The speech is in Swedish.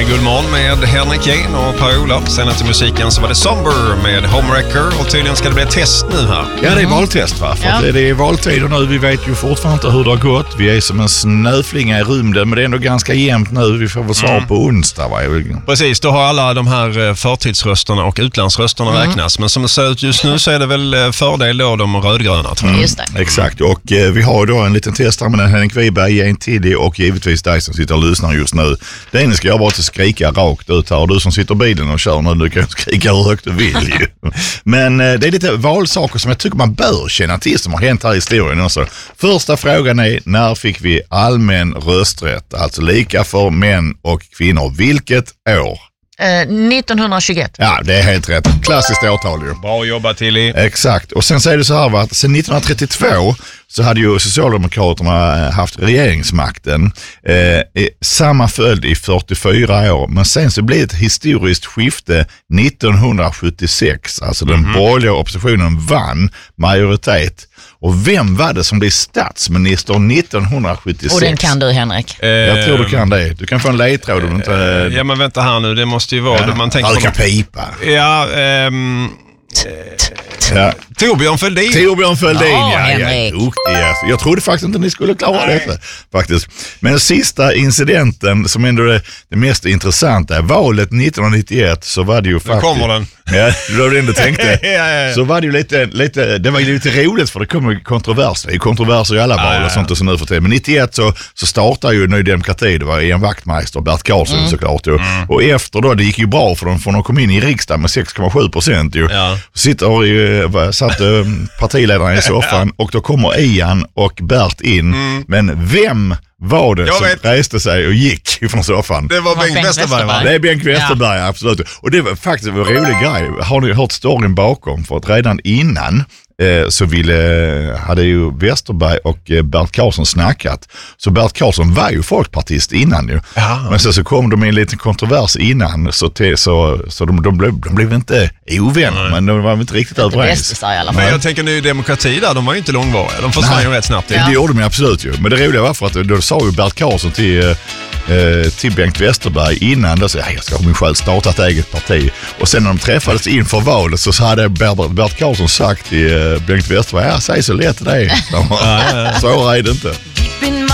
Guldmorgon med Henrik Jehn och Per-Olof. Sen till musiken så var det Somber med Homewrecker. Och tydligen ska det bli ett test nu här. Ja, det är valtest va? För det är valtider nu. Vi vet ju fortfarande inte hur det har gått. Vi är som en snöflinga i rymden, men det är ändå ganska jämnt nu. Vi får väl svar på onsdag va? Precis, då har alla de här förtidsrösterna och utlandsrösterna räknas. Men som det ser ut just nu så är det väl fördel då de rödgröna tror jag. Just det. Exakt, och vi har då en liten test här med Henrik Wiberg, Jane Tilly och givetvis dig som sitter och lyssnar just nu. Det ena ska jag bara skrika rakt ut här och du som sitter i bilen och kör nu, du kan skrika hur högt du vill ju. Men det är lite valsaker som jag tycker man bör känna till som har hänt här i historien också. Första frågan är, när fick vi allmän rösträtt? Alltså lika för män och kvinnor. Vilket år? 1921. Ja, det är helt rätt. Klassiskt årtal ju. Bra jobbat Tilly. Exakt. Och sen säger det så här va, att sen 1932 så hade ju Socialdemokraterna haft regeringsmakten. Samma följd i 44 år. Men sen så blev det ett historiskt skifte 1976. Alltså den borgerliga oppositionen vann majoritet. Och vem var det som blev statsminister 1976? Och den kan du, Henrik. Jag tror du kan det. Du kan få en ledtråd om du inte... Ja, men vänta här nu. Det måste ju vara... Man tänker kan pipa. Ja, Torbjörn Fälldin. Torbjörn Fälldin, Henrik. Duktig, alltså. Jag trodde faktiskt inte ni skulle klara detta faktiskt. Men sista incidenten som ändå är det mest intressanta, valet 1991 så var det ju faktiskt... Nu kommer den. Ja, det var det ändå tänkte. Ja. Så var det ju lite, det var ju lite roligt för det kom kontroverser. Det är kontroverser i alla val och sånt och så nu för tiden. Men 91 så startade ju Ny Demokrati, det var Ian Wachtmeister och Bert Karlsson såklart. Och efter då, det gick ju bra för de kom in i riksdagen med 6,7% ju. Ja. Satt partiledarna i soffan och då kommer Ian och Bert in. Men vem var det som reste sig och gick ifrån soffan? Det var Bengt Westerberg va? Det är Bengt Westerberg, absolut. Och det var faktiskt en rolig grej. Har ni hört storyn bakom? För att redan innan så hade ju Westerberg och Bert Karlsson snackat. Så Bert Karlsson var ju folkpartist innan ju. Ja. Men så kom de i en liten kontrovers innan så de blev inte ovänner, men de var inte riktigt överens. Men jag tänker Ny Demokrati där, de var ju inte långvariga. De försvann ju rätt snabbt. Det gjorde de absolut ju. Men det roliga var för att då sa ju Bert Karlsson till Bengt Westerberg innan då, så jag ska ha min själv starta ett eget parti. Och sen när de träffades inför valet så hade Bert Karlsson sagt till Bengt Westerberg, säg så lätt det är. Så är det inte.